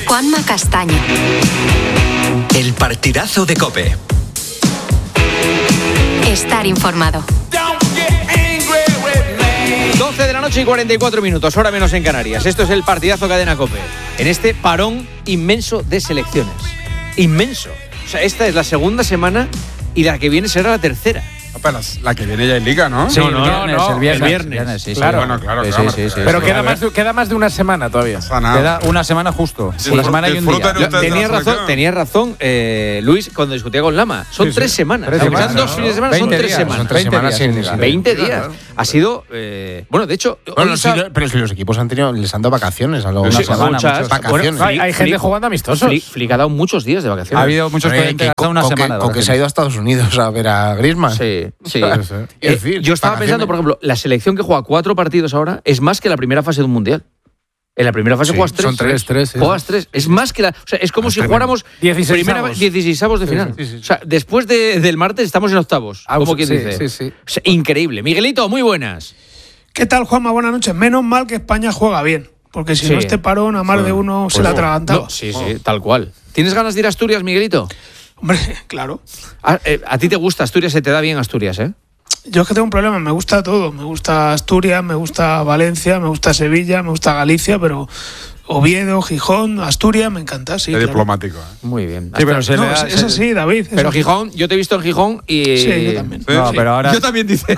Juanma Castaño. El partidazo de COPE. Estar informado. 12 de la noche y 44 minutos, hora menos en Canarias. Esto es el partidazo Cadena COPE. En este parón inmenso de selecciones. Inmenso. O sea, esta es la segunda semana y la que viene será la tercera. Apenas la que viene ya en Liga, ¿no? Sí, el viernes. Sí, claro. Bueno, claro. Sí. Pero queda más de una semana todavía. Queda una semana justo. Sí, una semana y un día. Tenía razón, Luis, cuando discutía con Lama. Son 3 semanas. Tres Aunque semanas, sean 2 fines de semana, son 3 semanas. Son 30 semanas sin Liga. 20 días. Ha sido... bueno, de hecho... pero si los equipos les han dado vacaciones a Sí, muchas vacaciones. Bueno, hay gente jugando amistosos. Flick ha dado muchos días de vacaciones. Ha habido muchos que han dado una semana. Con que se ha ido a Estados Unidos a ver a Griezmann. Sí. Yo Estaba pensando, por ejemplo, la selección que juega 4 partidos ahora es más que la primera fase de un mundial. En la primera fase juegas 3. Son 3. Juegas 3. Es más que la... O sea, es como si jugáramos 16avos de final. Sí. O sea, después del martes estamos en octavos. Como quien dice. Sí. O sea, increíble. Miguelito, muy buenas. ¿Qué tal, Juanma? Buenas noches. Menos mal que España juega bien. Porque si no, este parón a más de uno se la atragantaba. Sí, tal cual. ¿Tienes ganas de ir a Asturias, Miguelito? Hombre, claro. A ti te gusta Asturias, se te da bien Asturias, ¿eh? Yo es que tengo un problema, me gusta todo. Me gusta Asturias, me gusta Valencia, me gusta Sevilla, me gusta Galicia, pero Oviedo, Gijón, Asturias, me encanta, sí. Qué claro. diplomático, ¿eh? Muy bien. Sí, pero es así, David. Pero Gijón, yo te he visto en Gijón y... Sí, yo también. No, pero ahora... Yo también, dice.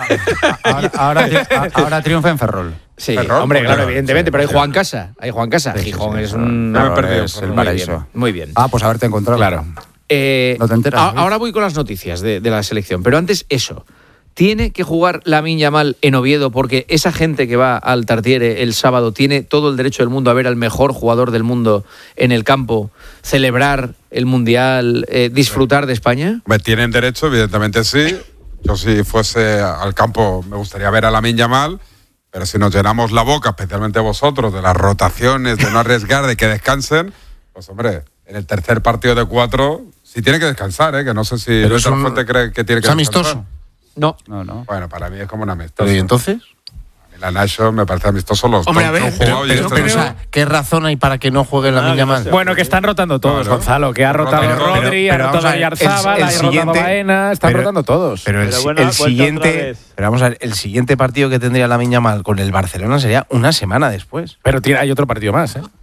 Ahora triunfa en Ferrol. Sí, Ferrol, hombre, claro, evidentemente, pero hay sí. Juan Casa. Gijón es un... No me he perdido. Es el Muy paraíso. bien, muy bien. Pues haberte encontrado. Claro. No te enteras. Ahora voy con las noticias de la selección, pero antes eso. ¿Tiene que jugar Lamine Yamal en Oviedo porque esa gente que va al Tartiere el sábado tiene todo el derecho del mundo a ver al mejor jugador del mundo en el campo, celebrar el Mundial, disfrutar de España? Me tienen derecho, evidentemente sí. Yo si fuese al campo me gustaría ver a Lamine Yamal, pero si nos llenamos la boca, especialmente vosotros, de las rotaciones, de no arriesgar, de que descansen, pues hombre, en el tercer partido de 4 sí tiene que descansar, que no sé si Luis Fuente cree que tiene que descansar. ¿Es amistoso? No. Bueno, para mí es como un amistoso. ¿Y entonces? La Nation me parece amistoso los Hombre, dos a ver, que han jugado y pero este creo- no. O sea, ¿qué razón hay para que no juegue Lamine Yamal? Bueno, que están rotando todos, Claro. Gonzalo. Que ha rotado Pero- Rodri, pero ha vamos rotado a ver, Yarzábal, el ha rotado siguiente- Baena. Están rotando todos. Pero Pero bueno, vuelta el siguiente partido que tendría Lamine Yamal con el Barcelona sería una semana después. Pero hay otro partido más, ¿eh?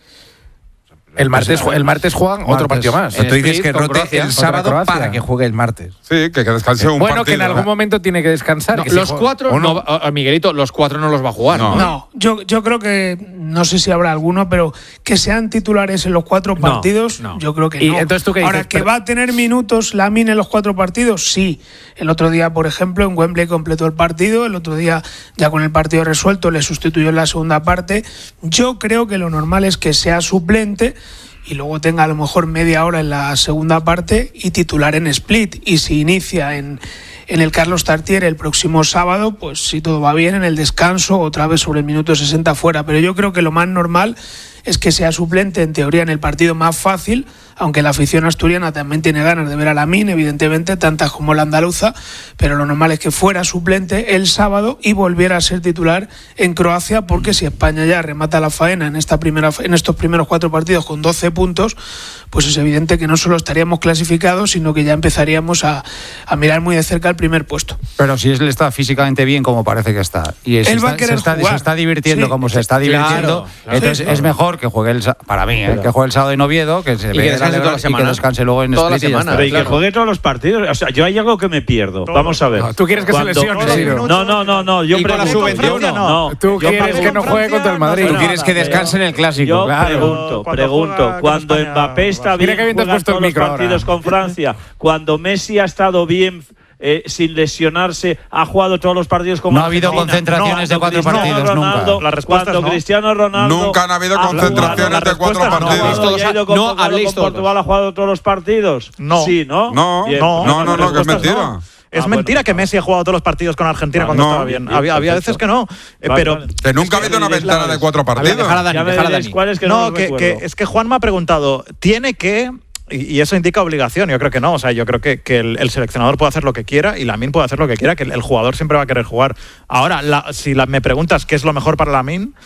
El martes juegan otro partido más. Tú dices que con rote Croacia. el sábado Croacia. para que juegue el martes. Sí, que descanse un Bueno, partido. que en algún momento tiene que descansar. No, que los si 4 no, Miguelito, los 4 no los va a jugar. No. No, yo creo que, no sé si habrá alguno, pero que sean titulares en los 4 partidos, no. yo creo que Y no. entonces, ¿tú qué Ahora, dices? ¿que va a tener minutos Lamine en los 4 partidos? Sí. El otro día, por ejemplo, en Wembley completó el partido, el otro día, ya con el partido resuelto, le sustituyó en la segunda parte. Yo creo que lo normal es que sea suplente y luego tenga a lo mejor media hora en la segunda parte y titular en split. Y si inicia en el Carlos Tartiere el próximo sábado, pues si todo va bien, en el descanso, otra vez sobre el minuto 60 fuera. Pero yo creo que lo más normal es que sea suplente, en teoría, en el partido más fácil, aunque la afición asturiana también tiene ganas de ver a Lamine, evidentemente, tantas como la andaluza, pero lo normal es que fuera suplente el sábado y volviera a ser titular en Croacia, porque si España ya remata la faena en estos primeros 4 partidos con 12 puntos, pues es evidente que no solo estaríamos clasificados, sino que ya empezaríamos a mirar muy de cerca el primer puesto. Pero si él está físicamente bien como parece que está y Él va a querer se jugar. está divirtiendo Sí. como se está divirtiendo, Claro. entonces es mejor que juegue para mí, que juegue el sábado en Oviedo, que se Y que vea descanse toda la y semana. que descanse luego en Toda la Split y ya semana. está. Pero y claro. que juegue todos los partidos. O sea, yo hay algo que me pierdo. Vamos a ver. No, ¿tú quieres que se lesione, Ciro? No. Yo Y con la pregunto. sub-21 no. Tú Yo quieres que no juegue contra el Madrid. Tú quieres que descanse en el clásico. Yo Claro. pregunto. Cuando Mbappé está Mira bien, que bien te has juega puesto el todos los micro ahora. partidos con Francia. Cuando Messi ha estado bien, sin lesionarse, ha jugado todos los partidos con No ha habido Argentina. concentraciones de 4 Cristiano partidos Ronaldo, nunca. La respuesta cuando es no. Cristiano Ronaldo Nunca han habido ha jugado, concentraciones la de 4 respuesta es no. partidos. Cuando ya ha ido convocado con habléis todos. Portugal, ha jugado todos los partidos. No. Sí, ¿no? No, Bien, no, pues que es la respuesta mentira. no. Es Ah, mentira bueno, que Messi ha jugado todos los partidos con Argentina Vale. cuando No. estaba bien. Bien, Había perfecto. veces que no. Vale, Pero vale. Que nunca ha habido una ventana de 4 partidos. Dejar a Dani, Ya me dejar a diréis Dani. cuáles que no, los que recuerdo. es que Juanma ha preguntado, ¿tiene que...? Y eso indica obligación. Yo creo que no. O sea, yo creo que el seleccionador puede hacer lo que quiera y Lamine puede hacer lo que quiera, que el jugador siempre va a querer jugar. Ahora, si me preguntas qué es lo mejor para Lamine,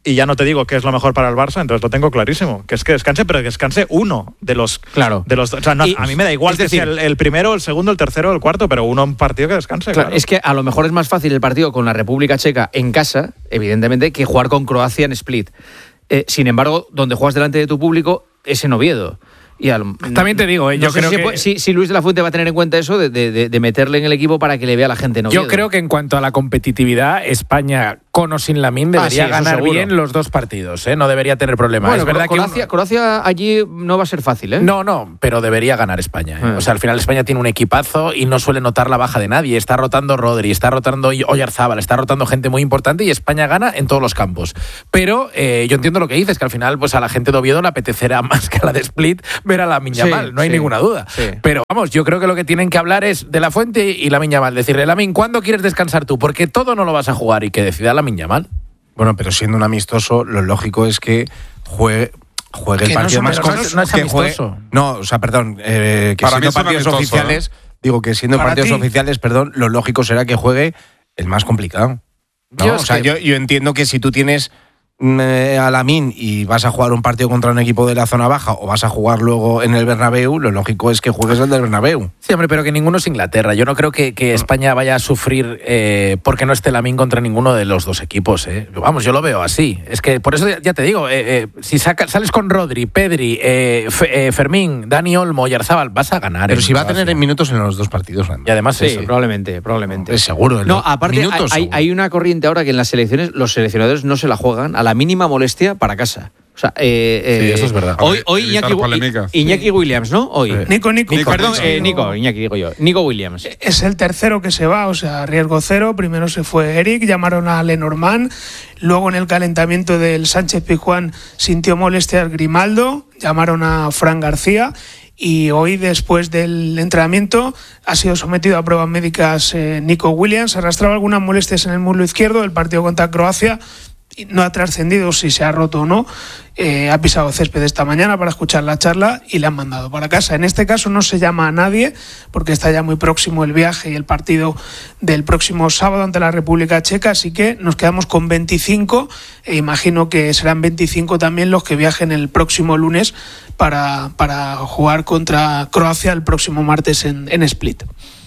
y ya no te digo qué es lo mejor para el Barça, entonces lo tengo clarísimo, que es que descanse, pero que descanse uno de los... Claro. O sea, no, a mí me da igual que sea el primero, el segundo, el tercero, el cuarto, pero uno en partido que descanse. Claro, es que a lo mejor es más fácil el partido con la República Checa en casa, evidentemente, que jugar con Croacia en Split. Sin embargo, donde juegas delante de tu público es en Oviedo. También te digo, yo creo que si Luis de la Fuente va a tener en cuenta eso de meterle en el equipo para que le vea a la gente en Oviedo. Yo creo que en cuanto a la competitividad, España con o sin Lamine debería ganar bien los dos partidos, ¿eh? No debería tener problemas. Bueno, es verdad Croacia allí no va a ser fácil, ¿eh? No, pero debería ganar España, ¿eh? O sea, al final España tiene un equipazo y no suele notar la baja de nadie. Está rotando Rodri, está rotando Oyarzábal, está rotando gente muy importante y España gana en todos los campos. Pero yo entiendo lo que dices, que al final pues a la gente de Oviedo le apetecerá más que a la de Split ver a Lamine Yamal, no hay ninguna duda. Sí. Pero vamos, yo creo que lo que tienen que hablar es de la Fuente y Lamine Yamal. Decirle, Lamine, ¿cuándo quieres descansar tú? Porque todo no lo vas a jugar y que decida Lamine Yamal. Bueno, pero siendo un amistoso, lo lógico es que juegue el partido más no es amistoso. Que siendo partidos oficiales, digo que siendo partidos oficiales, lo lógico será que juegue el más complicado. ¿No? Yo entiendo que si tú tienes a Lamine y vas a jugar un partido contra un equipo de la zona baja o vas a jugar luego en el Bernabéu, lo lógico es que juegues el del Bernabéu. Sí, hombre, pero que ninguno es Inglaterra. Yo no creo que España vaya a sufrir porque no esté Lamine contra ninguno de los dos equipos. Vamos, yo lo veo así. Es que por eso ya te digo, si sales con Rodri, Pedri, Fermín, Dani Olmo y Oyarzábal, vas a ganar. Pero si va a tener minutos en los dos partidos. Y además sí, eso. Probablemente. Es seguro. No, aparte hay una corriente ahora que en las selecciones los seleccionadores no se la juegan a la mínima molestia para casa. O sea, sí, eso es verdad. Hoy Iñaki Williams, ¿no? Hoy. Nico. Iñaki digo yo. Nico Williams. Es el tercero que se va, o sea, riesgo cero. Primero se fue Eric, llamaron a Lenormand. Luego en el calentamiento del Sánchez Pizjuán sintió molestias Grimaldo, llamaron a Fran García. Y hoy, después del entrenamiento, ha sido sometido a pruebas médicas Nico Williams. Arrastraba algunas molestias en el muslo izquierdo del partido contra Croacia. No ha trascendido si se ha roto o no. Ha pisado césped esta mañana para escuchar la charla y le han mandado para casa. En este caso no se llama a nadie porque está ya muy próximo el viaje y el partido del próximo sábado ante la República Checa, así que nos quedamos con 25 e imagino que serán 25 también los que viajen el próximo lunes para jugar contra Croacia el próximo martes en Split.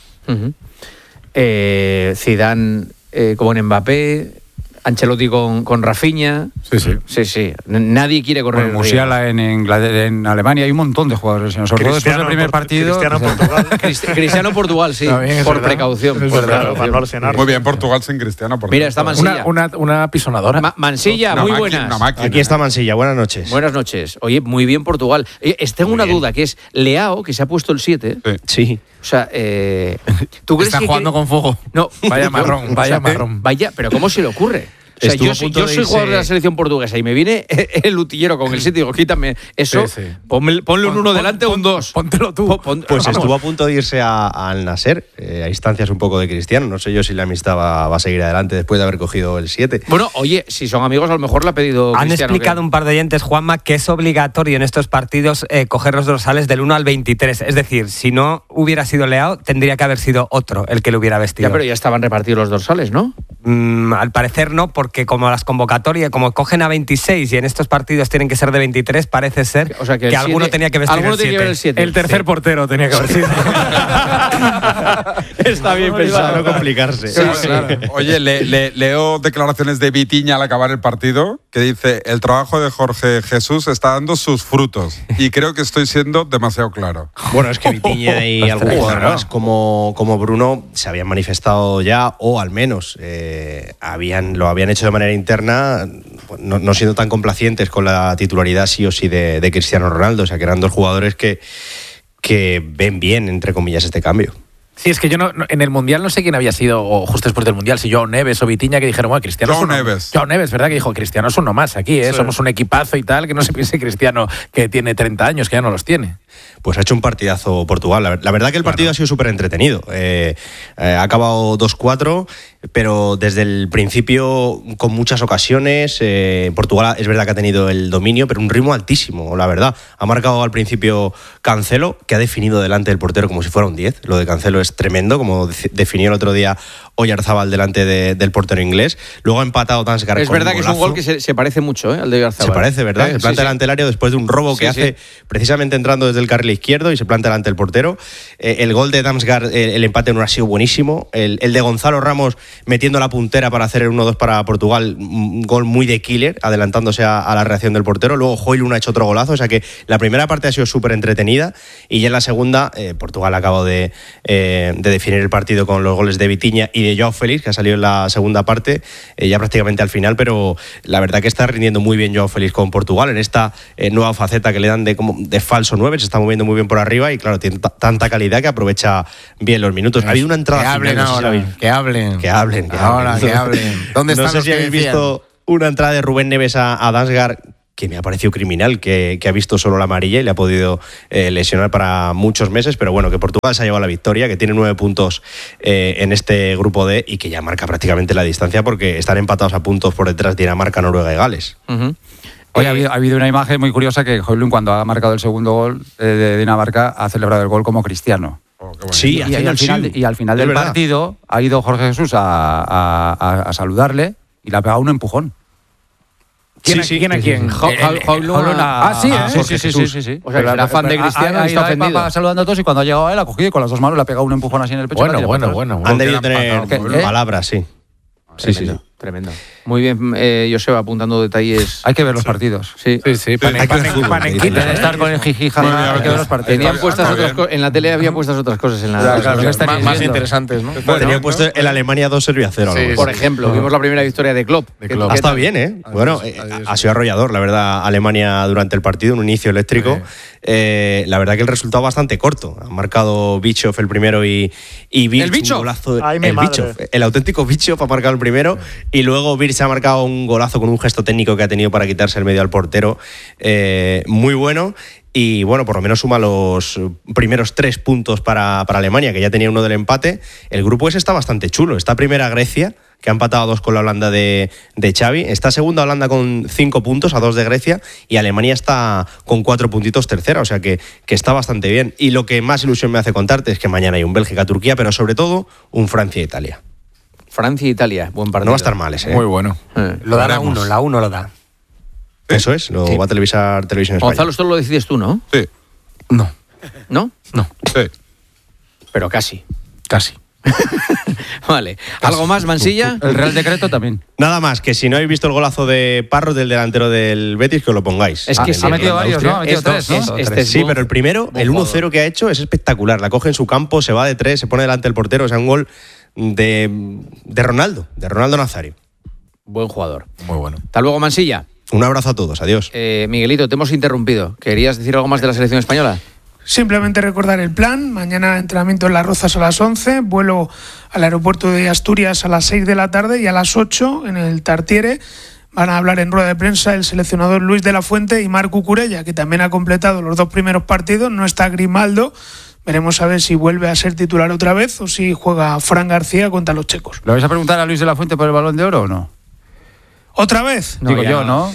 Zidane como en Mbappé, Ancelotti con Rafinha. Sí. Nadie quiere correr. Musiala en Alemania. Hay un montón de jugadores. Sobre todo después del primer partido. Cristiano Portugal, sí. Por precaución. Muy bien, Portugal sin Cristiano. Mira, está Mansilla. Una pisonadora. Mansilla, muy buenas. Aquí está Mansilla, buenas noches. Buenas noches. Oye, muy bien Portugal. Tengo una duda, que es Leao, que se ha puesto el 7. Sí. O sea, ¿tú crees está jugando con fuego? No. Vaya marrón. Vaya, pero ¿cómo se le ocurre? O sea, yo soy jugador de la selección portuguesa y me viene el utillero con el 7 y digo, quítame eso, sí. Ponle un 1 delante o un 2. Póntelo tú. Pues estuvo a punto de irse al Nasser, a instancias un poco de Cristiano. No sé yo si la amistad va a seguir adelante después de haber cogido el 7. Bueno, oye, si son amigos a lo mejor le ha pedido Han Cristiano. explicado un par de oyentes, Juanma, que es obligatorio en estos partidos coger los dorsales del 1 al 23. Es decir, si no hubiera sido Leao, tendría que haber sido otro el que lo hubiera vestido. Ya, pero ya estaban repartidos los dorsales, ¿no? Al parecer no, porque como las convocatorias, como cogen a 26 y en estos partidos tienen que ser de 23, parece ser que alguno tenía que vestir el 7. El tercer portero tenía que haber sido. Está bien pensado. Para no complicarse. Sí. Oye, leo declaraciones de Vitinha al acabar el partido, que dice: el trabajo de Jorge Jesús está dando sus frutos. Y creo que estoy siendo demasiado claro. Bueno, es que Vitinha y algún jugador más como Bruno se habían manifestado ya, o al menos lo habían hecho de manera interna, no siendo tan complacientes con la titularidad sí o sí de Cristiano Ronaldo. O sea, que eran dos jugadores que ven bien, entre comillas, este cambio. Sí, es que yo en el Mundial no sé quién había sido, o justo después del Mundial, si Joao Neves o Vitinha, que dijeron, bueno, Cristiano Joao Neves, ¿verdad? Que dijo, Cristiano es uno más aquí, sí. Somos un equipazo y tal, que no se piense Cristiano que tiene 30 años, que ya no los tiene. Pues ha hecho un partidazo Portugal. La verdad que el partido ha sido súper entretenido. Ha acabado 2-4, pero desde el principio con muchas ocasiones. Portugal es verdad que ha tenido el dominio, pero un ritmo altísimo, la verdad. Ha marcado al principio Cancelo, que ha definido delante del portero como si fuera un 10. Lo de Cancelo es tremendo, como definió el otro día Oyarzábal delante del portero inglés. Luego ha empatado Damsgaard. Es verdad que es un gol que se parece mucho al de Oyarzábal. Se parece, ¿verdad? Se planta delante del área después de un robo que hace precisamente entrando desde el carril izquierdo y se planta delante del portero. El gol de Damsgaard, el empate no ha sido buenísimo. El de Gonzalo Ramos metiendo la puntera para hacer el 1-2 para Portugal, un gol muy de killer, adelantándose a la reacción del portero. Luego Højlund ha hecho otro golazo, o sea que la primera parte ha sido súper entretenida y ya en la segunda Portugal ha acabado de definir el partido con los goles de Vitinha y de Joao Félix, que ha salido en la segunda parte, ya prácticamente al final, pero la verdad que está rindiendo muy bien Joao Félix con Portugal en esta nueva faceta que le dan de falso 9, se está moviendo muy bien por arriba y claro, tiene tanta calidad que aprovecha bien los minutos. Ha habido una entrada final, que hablen. ¿Dónde están no sé si habéis visto una entrada de Rubén Neves a Damsgaard que me ha parecido criminal, que ha visto solo la amarilla y le ha podido lesionar para muchos meses, pero bueno, que Portugal se ha llevado la victoria, que tiene 9 puntos en este grupo D y que ya marca prácticamente la distancia porque están empatados a puntos por detrás Dinamarca, Noruega y Gales. Hoy ha habido una imagen muy curiosa que Højlund, cuando ha marcado el segundo gol de Dinamarca, ha celebrado el gol como cristiano. Sí, y al final del partido ha ido Jorge Jesús a saludarle y le ha pegado un empujón. ¿Quién a quién? Højlund sí. O sea, que era fan de Cristiano y está ofendido. Saludando a todos y cuando ha llegado él ha cogido y con las dos manos le ha pegado un empujón así en el pecho. Bueno. Han debido tener palabras, sí. Tremendo. Muy bien, Joseba, apuntando detalles. Hay que ver los partidos. Sí. Panequita. Estar con el jijija. Hay que ver los partidos. Tenían puestas otras cosas. En la tele había puestas otras cosas. Más interesantes, ¿no? Tenían puesto el Alemania 2 servió a 0. Por ejemplo, vimos la primera victoria de Klopp. Ha estado bien, ¿eh? Bueno, ha sido arrollador, la verdad, Alemania durante el partido, un inicio eléctrico. La verdad que el resultado bastante corto. Han marcado Bischoff el primero y Birch ¿El Bischoff? un golazo. El auténtico Bischoff ha marcado el primero y luego Birch ha marcado un golazo con un gesto técnico que ha tenido para quitarse el medio al portero. Muy bueno. Y bueno, por lo menos suma los primeros 3 puntos para Alemania, que ya tenía uno del empate. El grupo ese está bastante chulo. Está primera Grecia, que ha empatado a 2 con la Holanda de Xavi. Está segunda Holanda con 5 puntos, a 2 de Grecia. Y Alemania está con 4 puntitos tercera, o sea que está bastante bien. Y lo que más ilusión me hace contarte es que mañana hay un Bélgica-Turquía, pero sobre todo un Francia-Italia. Francia-Italia, buen partido. No va a estar mal ese. Muy bueno. Lo da la 1 lo da. Eso es, lo va a televisar Televisión Española. Gonzalo, esto lo decides tú, ¿no? Sí. ¿No? Sí. Pero casi. Casi. Vale. ¿Algo más, Mansilla? El Real Decreto también. Nada más, que si no habéis visto el golazo de Parros del delantero del Betis, que os lo pongáis. Es que ha metido varios, ¿no? Ha metido 3, ¿no? Sí, pero el primero, el 1-0 que ha hecho es espectacular. La coge en su campo, se va de 3, se pone delante del portero. O sea, un gol de Ronaldo Nazario. Buen jugador. Muy bueno. Hasta luego, Mansilla. Un abrazo a todos, adiós. Miguelito, te hemos interrumpido. ¿Querías decir algo más de la selección española? Simplemente recordar el plan. Mañana entrenamiento en Las Rozas a las 11, vuelo al aeropuerto de Asturias a las 6 de la tarde y a las 8 en el Tartiere van a hablar en rueda de prensa el seleccionador Luis de la Fuente y Marc Cucurella, que también ha completado los 2 primeros partidos. No está Grimaldo. Veremos a ver si vuelve a ser titular otra vez o si juega Fran García contra los checos. ¿Le vais a preguntar a Luis de la Fuente por el Balón de Oro o no? ¿Otra vez? Digo yo, ¿no?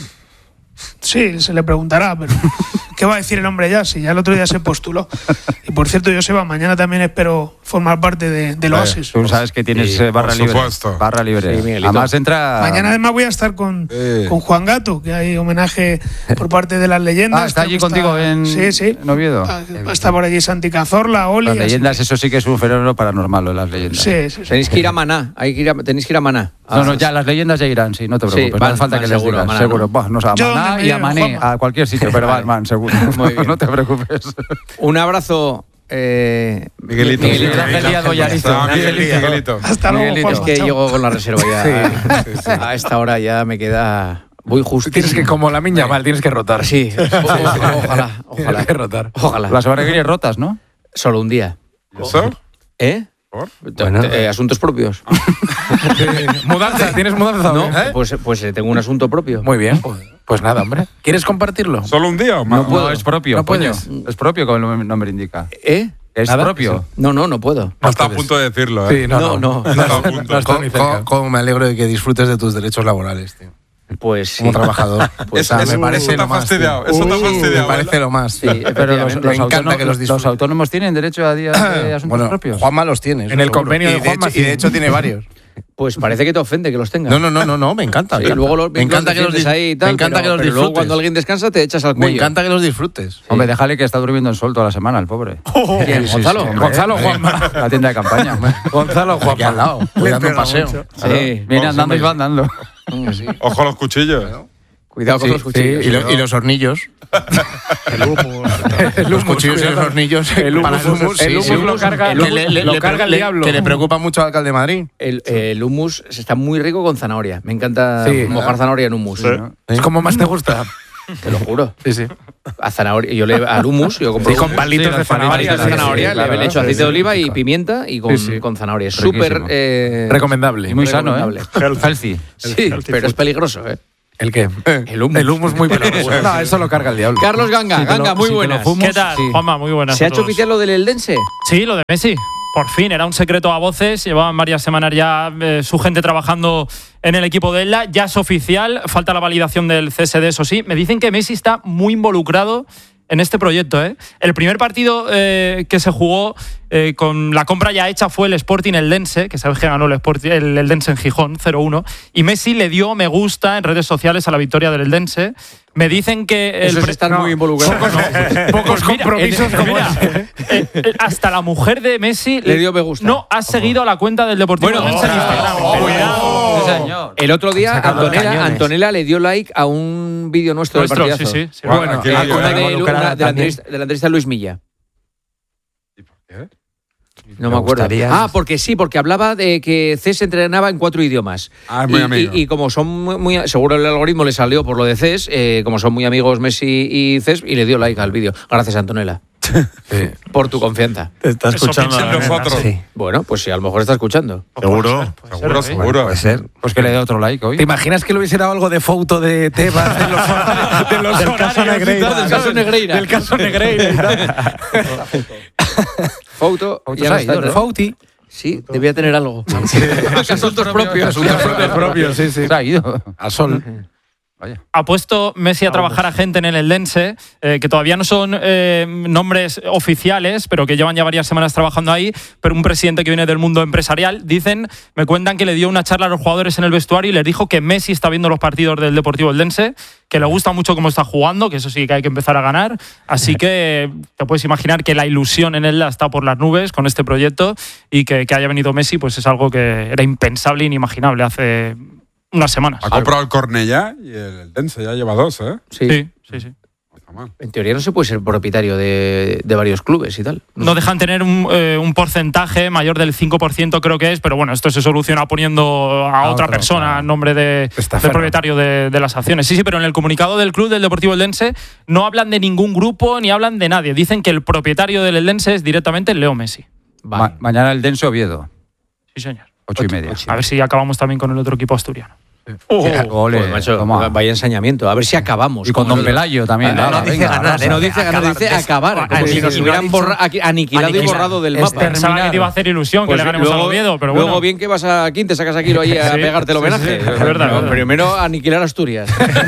Sí, se le preguntará, pero ¿qué va a decir el hombre ya? Si ya el otro día se postuló. Y por cierto, Joseba, mañana también espero formar parte del Oasis. Tú sabes que tienes barra libre. Barra libre. Sí, además entra... Mañana además voy a estar con Juan Gato, que hay homenaje por parte de las leyendas. ¿Está allí contigo en Oviedo? Está por allí Santi Cazorla, Oli. Las leyendas, eso sí que es un fenómeno paranormal, lo de las leyendas. Sí. Tenéis que ir a Maná. Tenéis que ir a Maná. No, ya las leyendas ya irán, sí, no te preocupes. No hace falta que les digas, seguro. No, a Maná y a Mané, a cualquier sitio, pero man, seguro. Muy bien. No te preocupes. Un abrazo. Miguelito. Miguelito. Hasta luego. Miguelito, es que llego con la reserva ya. Sí. A esta hora ya me queda... Voy justo. Tienes que, como la miña mal, tienes que rotar. Sí. Ojalá. Tienes que rotar. Ojalá. Las semana que viene rotas, ¿no? Solo un día. ¿Eso? ¿Por? Asuntos propios. ¿Mudanza? ¿Tienes mudanza? No, pues tengo un asunto propio. Muy bien. Pues nada, hombre. ¿Quieres compartirlo? ¿Solo un día o más? No puedo, es propio. No puedes. Es propio, como el nombre indica. ¿Es propio? No puedo. Está a punto de decirlo, ¿eh? Sí, no. Está a punto. ¿Cómo me alegro de que disfrutes de tus derechos laborales, tío? Pues sí. Como trabajador. Pues me parece lo más. Me parece lo más. Sí, pero los autónomos tienen derecho a días de asuntos propios. Juanma los tiene. En el convenio de Juanma. Y de hecho tiene varios. Pues parece que te ofende que los tengas. No, me encanta. Sí, luego me encanta que los disfrutes. Ahí y tal, me encanta que los disfrutes. Luego cuando alguien descansa te echas al cuello. Me encanta que los disfrutes. Sí. Hombre, déjale que está durmiendo en sol toda la semana, el pobre. ¿Quién? ¿Gonzalo? Gonzalo Juanma. La tienda de campaña. Gonzalo Juanma. Aquí al lado. Voy dando un paseo. Sí. Viene andando y va andando. Ojo a los cuchillos. Cuidado con los cuchillos. Y los hornillos. Los cuchillos y los hornillos. El humus lo carga el diablo. Que le preocupa mucho al alcalde de Madrid. El hummus está muy rico con zanahoria. Me encanta mojar zanahoria en hummus. Sí. ¿No? Es como más te gusta. Te lo juro. Sí. A zanahoria. Al hummus yo compro con palitos de zanahoria. Le echo aceite de oliva y pimienta y con zanahoria. Es súper recomendable. Y muy sano, Healthy. Sí, pero es peligroso, ¿El qué? El humus muy peligroso. No, eso lo carga el diablo. Carlos Ganga, muy buenas. ¿Qué tal, Juanma? Muy buenas. ¿Se ha hecho oficial lo del Eldense? Sí, lo de Messi. Por fin, era un secreto a voces. Llevaban varias semanas ya su gente trabajando en el equipo de Elda. Ya es oficial. Falta la validación del CSD, eso sí. Me dicen que Messi está muy involucrado en este proyecto. El primer partido que se jugó con la compra ya hecha fue el Sporting Eldense, que sabes que ganó el Eldense en Gijón, 0-1, y Messi le dio me gusta en redes sociales a la victoria del Eldense. Me dicen que... están muy involucrados. Pocos compromisos como hasta la mujer de Messi le dio me gusta. No, ha seguido la cuenta del Deportivo Eldense en Instagram. El otro día Antonella le dio like a un vídeo nuestro del partidazo. Sí. Bueno, de la entrevista de Luis Milla. ¿Y por qué? No me acuerdo. Porque hablaba de que CES entrenaba en 4 idiomas. Muy amigo. Y como son muy seguro el algoritmo le salió por lo de CES, como son muy amigos Messi y CES, y le dio like al vídeo. Gracias, Antonella. Sí. Por tu confianza. Te está escuchando nosotros. Sí. Bueno, pues sí, a lo mejor está escuchando. Seguro. Seguro. Puede ser. Pues que le dé otro like hoy. ¿Te imaginas que le hubiese dado algo de foto de Tebas del caso Negreira? Del caso Negreira. Foto. Fouti. Sí, debía tener algo. Asuntos propios. Sí. Se ha ido al sol. Vaya. Ha puesto Messi a trabajar a gente en el Eldense, que todavía no son nombres oficiales, pero que llevan ya varias semanas trabajando ahí, pero un presidente que viene del mundo empresarial. Me cuentan que le dio una charla a los jugadores en el vestuario y les dijo que Messi está viendo los partidos del Deportivo Eldense, que le gusta mucho cómo está jugando, que eso sí que hay que empezar a ganar. Así que te puedes imaginar que la ilusión en él está por las nubes con este proyecto, y que haya venido Messi pues es algo que era impensable e inimaginable hace unas semanas. Ha comprado el Cornellá y el Eldense ya lleva 2, ¿eh? Sí. En teoría no se puede ser propietario de varios clubes y tal. No dejan tener un porcentaje mayor del 5%, creo que es, pero bueno, esto se soluciona poniendo a otra persona en nombre del propietario de las acciones. Sí, pero en el comunicado del club del Deportivo Eldense no hablan de ningún grupo ni hablan de nadie. Dicen que el propietario del Eldense es directamente Leo Messi. Mañana el Eldense Oviedo. Sí, señor. 8:30. A ver si acabamos también con el otro equipo asturiano. Vaya ensañamiento. A ver si acabamos. Y con Don Pelayo también. No dice ganar, no dice ganar, dice acabar. Como si nos hubieran aniquilado y borrado del mapa. Pensaba que te iba a hacer ilusión que le ganemos al Oviedo, pero bueno. Luego bien que vas aquí, te sacas aquí ahí a pegarte el homenaje. Es verdad. Primero aniquilar Asturias.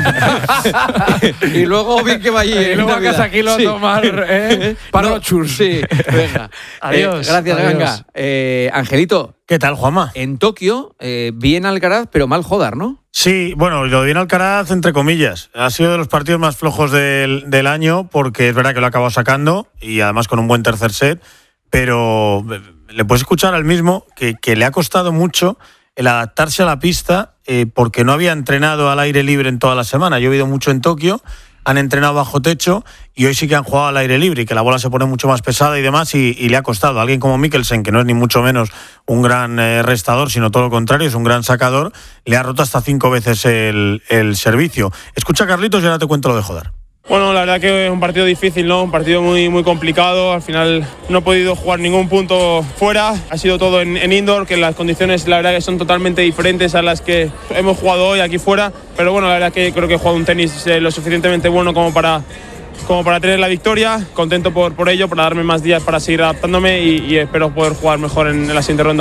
Y luego bien que va allí. Y luego que aquí lo tomar Parochus. Sí, venga. Adiós. Gracias, Ganga. Angelito. ¿Qué tal, Juanma? En Tokio, bien Alcaraz, pero mal Jodar, ¿no? Sí, bueno, lo de bien Alcaraz, entre comillas. Ha sido de los partidos más flojos del año, porque es verdad que lo ha acabado sacando, y además con un buen tercer set, pero le puedes escuchar al mismo que le ha costado mucho el adaptarse a la pista, porque no había entrenado al aire libre en toda la semana. Yo he ido mucho en Tokio, han entrenado bajo techo y hoy sí que han jugado al aire libre y que la bola se pone mucho más pesada y demás, y le ha costado. Alguien como Mikkelsen, que no es ni mucho menos un gran restador, sino todo lo contrario, es un gran sacador, le ha roto hasta 5 veces el servicio. Escucha, Carlitos, y ahora te cuento lo de Jodar. Bueno, la verdad que es un partido difícil, ¿no? Un partido muy, muy complicado. Al final no he podido jugar ningún punto fuera. Ha sido todo en indoor, que las condiciones la verdad que son totalmente diferentes a las que hemos jugado hoy aquí fuera. Pero bueno, la verdad que creo que he jugado un tenis lo suficientemente bueno como para tener la victoria. Contento por ello, por darme más días para seguir adaptándome y espero poder jugar mejor en la siguiente ronda.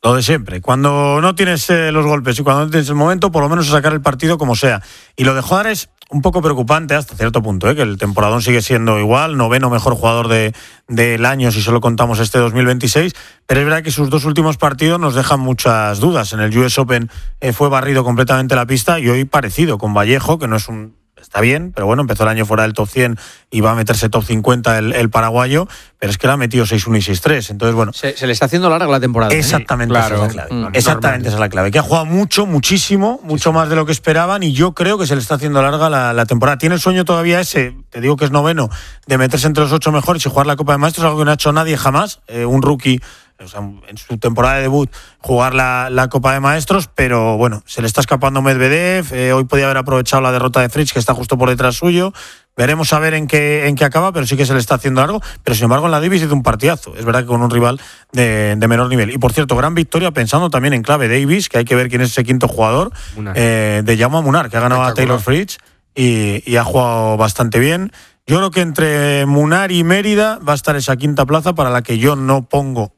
Lo de siempre. Cuando no tienes los golpes y cuando no tienes el momento, por lo menos sacar el partido como sea. Y lo de Jodar es un poco preocupante hasta cierto punto, que el temporadón sigue siendo igual, 9º mejor jugador del año si solo contamos este 2026, pero es verdad que sus 2 últimos partidos nos dejan muchas dudas. En el US Open fue barrido completamente la pista y hoy parecido con Vallejo, que no es está bien, pero bueno, empezó el año fuera del top 100 y va a meterse top 50 el paraguayo, pero es que le ha metido 6-1 y 6-3. Entonces, bueno. Se le está haciendo larga la temporada. Exactamente, claro, esa es la clave. Exactamente, esa es la clave. Que ha jugado muchísimo más de lo que esperaban y yo creo que se le está haciendo larga la temporada. Tiene el sueño todavía ese, te digo que es 9º, de meterse entre los 8 mejores y jugar la Copa de Maestros, algo que no ha hecho nadie jamás. Un rookie, o sea, en su temporada de debut, jugar la Copa de Maestros, pero bueno, se le está escapando Medvedev. Hoy podía haber aprovechado la derrota de Fritz, que está justo por detrás suyo. Veremos a ver en qué acaba, pero sí que se le está haciendo largo. Pero sin embargo, en la Davis hizo un partidazo. Es verdad que con un rival de menor nivel. Y por cierto, gran victoria pensando también en clave Davis, que hay que ver quién es ese quinto jugador, de Jaume Munar, que ha ganado a Taylor Fritz y ha jugado bastante bien. Yo creo que entre Munar y Mérida va a estar esa quinta plaza para la que yo no pongo